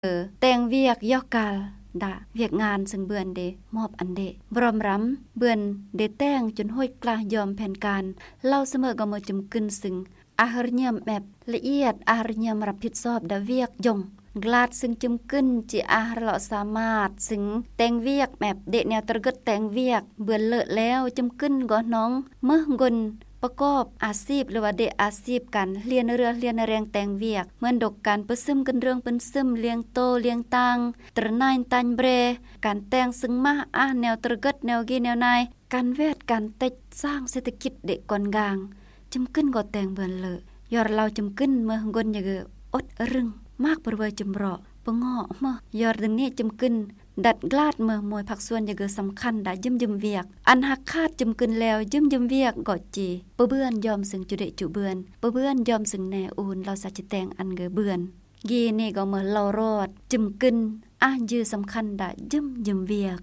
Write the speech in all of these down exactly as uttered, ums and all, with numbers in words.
เออแต่งเวียกยอกกาลดาเวียกงานซึ่งเบือนเดมอบอันเดบรอมรำเบือนเดแต่งจนห้อยกล้ายอมแผนการเล่าเสมอก็มาจุมกึนซึ่งอาหารเยี่ยมแบบละเอียดอาหารเยี่ยมรับผิดชอบดาเวียกยงกลาดซึ่งจุมกึนจิอาหารเราสามารถซึ่งแต่งเวียกแบบเดแนวตระกึดแต่งเวียกเบือนเลอะแล้วจุมกึนก็น้องเมื่องนประกอบอาชีพหรือว่าเดอาชีพกันเรียนเรือเรียนแรงแต่งเวียกเหมือนดอกการประซึมกันเรื่องเป็นซึมเลี้ยงโตเลี้ยงตังตระนายตันเบรการแต่งซึ่งมาอ่าแนวตระกึดแนวกีแนวนายการเวทการเต็ดสร้างเศรษฐกิจเด็กก่อนกลางจุมกึนก็แต่งเบือนเลอะยอดเราจุมกึนเมื่องนอย่างอดรึงมากประเวจุมรอปงอเมื่อยอดดึงนี้จุมกึนดัดกลาดเมื่อมวยผักส่วนอย่างเกิดสำคัญได้ยืมยืมเวียกอันหักคาดจุมกึนแล้วยืมยืมเวียกกอดจีเปื้อนยอมสึงจุเดจุเบือนเปื้อนยอมสึงแนอูนเราสัจแตงอันเกเบือนยีนี่ก็เมื่อเรารอดจุมกึนอ่านยือสำคัญได้ยืมยืมเวียก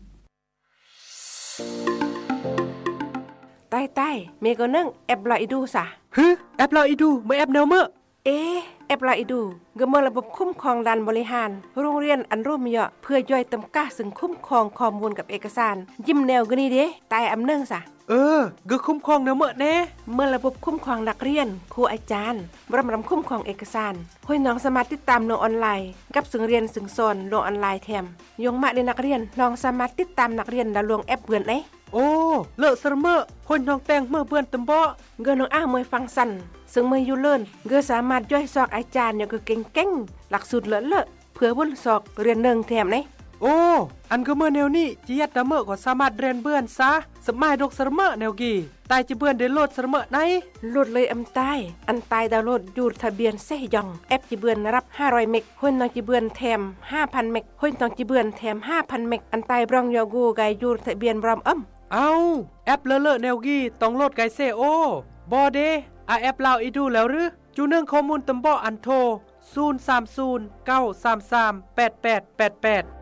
ใต้ๆเมก็นึ่งแอปลอยดูซะฮึแอปลอยดูไม่แอปแนวเมื่อเอแอปลอยดูก็เมื่อระบบคุ้มครองด้านบริหารโรงเรียนอันร่วมเหยาะเพื่อย่อยตำกะซึ่งคุ้มครองข้อมูลกับเอกสารยิ้มแนวก็นี่เด้ใต้อำนึงซะเออก็คุ้มครองแนวเมื่อแน่เมื่อระบบคุ้มครองนักเรียนครูอาจารย์บรรมคุ้มครองเอกสารห้อยน้องสามารถติดตามลงออนไลน์กับซึ่งเรียนซึ่งสอนลงออนไลน์แถมยงมาในนักเรียนน้องสามารถติดตามนักเรียนดาวลวงแอปเบือนไอโอ้เลอะเสมอพ่นน้องแต่งเมื่อเบือนตำบ่เงินน้องอ้ามวยฟังสั่นซึ่งเมื่ออยู่เลินเกอสามารถย่อยซอกอาจารย์เนี่ยก็เก่งๆหลักสูตรเลอะๆเพื่อบุญซอกเรียนหนึ่งแถมไอโอ้อันก็เมื่อแนวนี้จิยัดดาเมื่อก็สามารถเรียนเบือนซะสมัยดกเสมอแนวกี่ตายจะเบือนได้โหลดเสมอไหนโหลดเลยอำตายอันตายดาวน์โหลดอยู่ทะเบียนเซยองแอปจิเบือนรับห้าร้อยเมกห้อยน้องจิเบือนแถม ห้าพัน เมกห้อยน้องจิเบือนแถม ห้าพัน เมกอันตายบรองยอกูไกอยู่ทะเบียนบรอมอ้ำเอาแอปเลอะๆแนวกี่ต้องโหลดไกเซโอบ่เดอาแอปลาวอีดูแล้วหรือจูเนื่องข้อมูลตำบ่อันโทศูนย์ สาม ศูนย์ เก้า สาม สาม แปด แปด แปด แปด